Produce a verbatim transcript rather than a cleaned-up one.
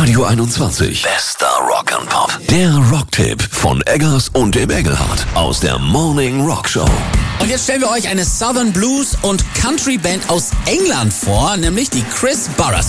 Radio einundzwanzig. Bester Rock'n'Pop. Der Rocktipp von Eggers und dem Engelhardt aus der Morning Rock Show. Und jetzt stellen wir euch eine Southern Blues und Country Band aus England vor, nämlich die Chris Burress.